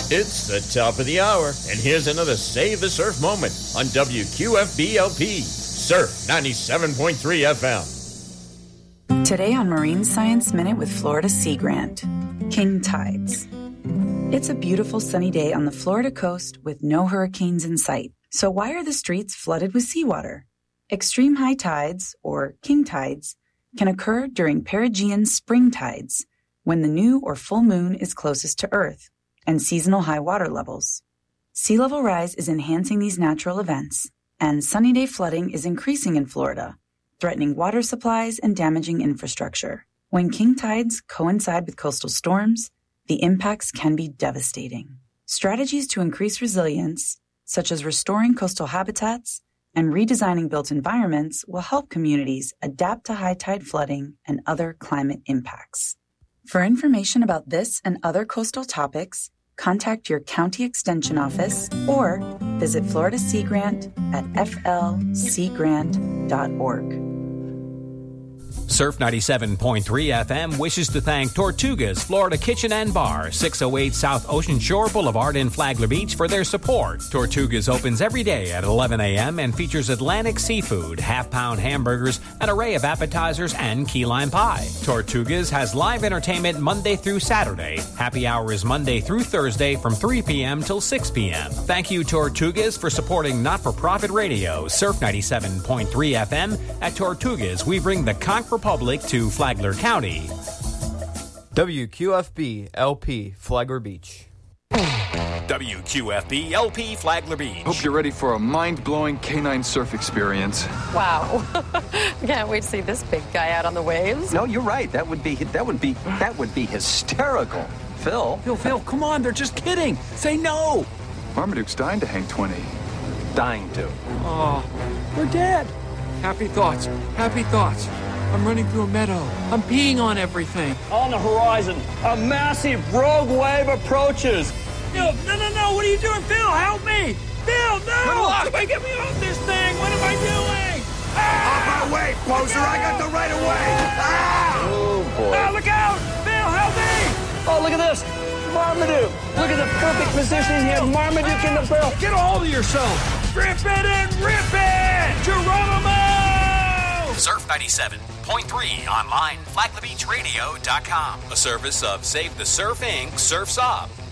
It's the top of the hour, and here's another Save the Surf moment on WQFB-LP, Surf 97.3 FM. Today on Marine Science Minute with Florida Sea Grant, king tides. It's a beautiful sunny day on the Florida coast with no hurricanes in sight. So why are the streets flooded with seawater? Extreme high tides, or king tides, can occur during perigean spring tides, when the new or full moon is closest to Earth, and seasonal high water levels. Sea level rise is enhancing these natural events, and sunny day flooding is increasing in Florida, threatening water supplies and damaging infrastructure. When king tides coincide with coastal storms, the impacts can be devastating. Strategies to increase resilience, such as restoring coastal habitats and redesigning built environments, will help communities adapt to high tide flooding and other climate impacts. For information about this and other coastal topics, contact your county extension office or visit Florida Sea Grant at flseagrant.org. Surf 97.3 FM wishes to thank Tortuga's Florida Kitchen and Bar, 608 South Ocean Shore Boulevard in Flagler Beach for their support. Tortuga's opens every day at 11 a.m. and features Atlantic seafood, half-pound hamburgers, an array of appetizers, and key lime pie. Tortuga's has live entertainment Monday through Saturday. Happy hour is Monday through Thursday from 3 p.m. till 6 p.m. Thank you, Tortuga's, for supporting not-for-profit radio, Surf 97.3 FM. At Tortuga's, we bring the Conch Republic to Flagler County. WQFB LP Flagler Beach. WQFB LP Flagler Beach. Hope you're ready for a mind-blowing canine surf experience. Wow. Can't wait to see this big guy out on the waves. No, you're right. That would be hysterical. Phil, come on, they're just kidding. Say no. Marmaduke's dying to hang 20. Dying to. Oh, we're dead. Happy thoughts. I'm running through a meadow. I'm peeing on everything. On the horizon, a massive rogue wave approaches. No, what are you doing? Phil, help me! Phil, no! Somebody get me off this thing! What am I doing? Off my way, poser! I got the right of way! Ah! Oh, boy. Oh, look out! Phil, help me! Oh, look at this! Marmaduke! Look at the perfect position here. Marmaduke in the barrel. Get a hold of yourself! Rip it and rip it! Geronimo! Surf 97.3 online, FlaglerBeachRadio.com. A service of Save the Surf Inc. Surf's Up.